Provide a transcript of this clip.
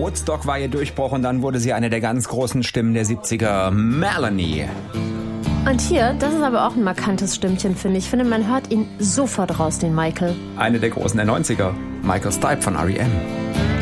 Woodstock war ihr Durchbruch und dann wurde sie eine der ganz großen Stimmen der 70er, Melanie. Und hier, das ist aber auch ein markantes Stimmchen, finde ich. Ich finde, man hört ihn sofort raus, den Michael. Eine der großen der 90er, Michael Stipe von R.E.M.